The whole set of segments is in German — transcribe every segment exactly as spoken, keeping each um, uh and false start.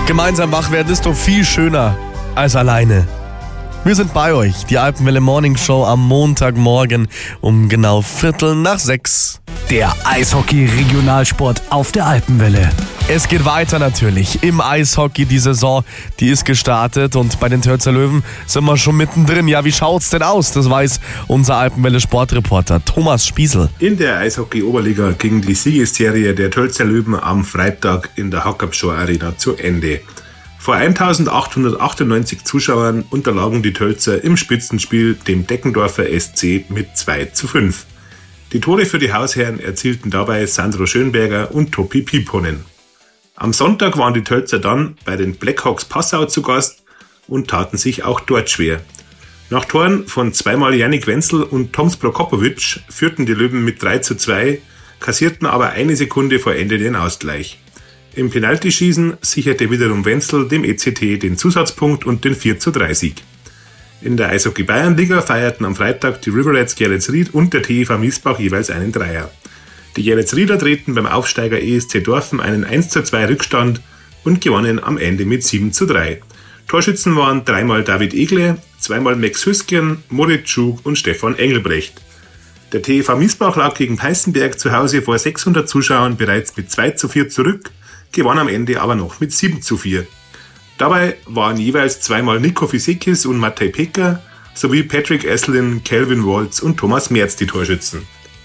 Gemeinsam wach werden ist doch viel schöner als alleine. Wir sind bei euch, die Alpenwelle Morning Show am Montagmorgen um genau Viertel nach sechs. Der Eishockey-Regionalsport auf der Alpenwelle. Es geht weiter natürlich im Eishockey. Die Saison, die ist gestartet und bei den Tölzer Löwen sind wir schon mittendrin. Ja, wie schaut's denn aus? Das weiß unser Alpenwelle-Sportreporter Thomas Spiesel. In der Eishockey-Oberliga ging die Siegesserie der Tölzer Löwen am Freitag in der Hackabschor Arena zu Ende. Vor eintausendachthundertachtundneunzig Zuschauern unterlagen die Tölzer im Spitzenspiel dem Deckendorfer S C mit zwei zu fünf. Die Tore für die Hausherren erzielten dabei Sandro Schönberger und Topi Piponen. Am Sonntag waren die Tölzer dann bei den Blackhawks Passau zu Gast und taten sich auch dort schwer. Nach Toren von zweimal Jannik Wenzel und Toms Prokopowitsch führten die Löwen mit drei zu zwei, kassierten aber eine Sekunde vor Ende den Ausgleich. Im Penaltyschießen sicherte wiederum Wenzel dem E C T den Zusatzpunkt und den vier zu drei Sieg. In der Eishockey-Bayernliga feierten am Freitag die Riverets Geretsried und der T E V Miesbach jeweils einen Dreier. Die Geretsrieder drehten beim Aufsteiger E S C Dorfen einen eins zu zwei Rückstand und gewannen am Ende mit sieben zu drei. Torschützen waren dreimal David Egle, zweimal Max Hüsken, Moritz Schug und Stefan Engelbrecht. Der T E V Miesbach lag gegen Peißenberg zu Hause vor sechshundert Zuschauern bereits mit zwei zu vier zurück, gewann am Ende aber noch mit sieben zu vier. Dabei waren jeweils zweimal Nico Fisekis und Matej Peker sowie Patrick Eslin, Calvin Waltz und Thomas Merz die Torschützen.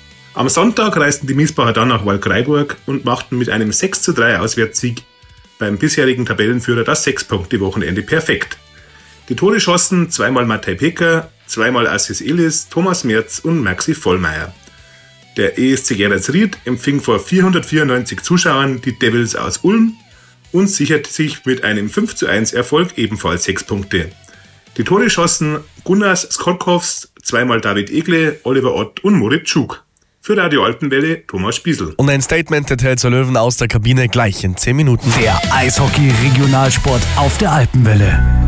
Am Sonntag reisten die Miesbacher dann nach Waldkraiburg und machten mit einem sechs zu drei Auswärtssieg beim bisherigen Tabellenführer das Sechs-Punkte-Wochenende perfekt. Die Tore schossen zweimal Matej Peker, zweimal Assis Illis, Thomas Merz und Maxi Vollmeier. Der E S C Geretsried empfing vor vierhundertvierundneunzig Zuschauern die Devils aus Ulm und sicherte sich mit einem fünf zu eins Erfolg ebenfalls sechs Punkte. Die Tore schossen Gunnars Skorkovs, zweimal David Egle, Oliver Ott und Moritz Schug. Für Radio Alpenwelle Thomas Spiesel. Und ein Statement der Tölzer Löwen aus der Kabine gleich in zehn Minuten. Der Eishockey-Regionalsport auf der Alpenwelle.